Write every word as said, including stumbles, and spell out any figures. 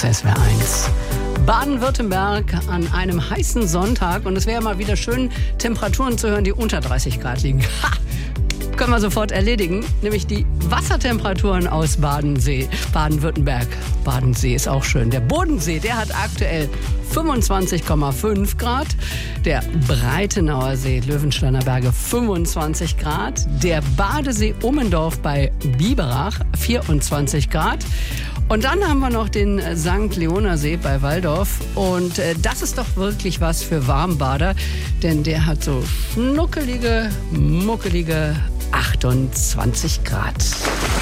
S W R eins. Baden-Württemberg an einem heißen Sonntag. Und es wäre mal wieder schön, Temperaturen zu hören, die unter dreißig Grad liegen. Ha! Können wir sofort erledigen, nämlich die Wassertemperaturen aus Badensee, Baden-Württemberg. Badensee ist auch schön. Der Bodensee, der hat aktuell fünfundzwanzig Komma fünf Grad. Der Breitenauer See, Löwensteiner Berge, fünfundzwanzig Grad. Der Badesee Ummendorf bei Biberach, vierundzwanzig Grad. Und dann haben wir noch den Sankt Leoner See bei Walldorf. Und äh, das ist doch wirklich was für Warmbader, denn der hat so schnuckelige, muckelige achtundzwanzig Grad.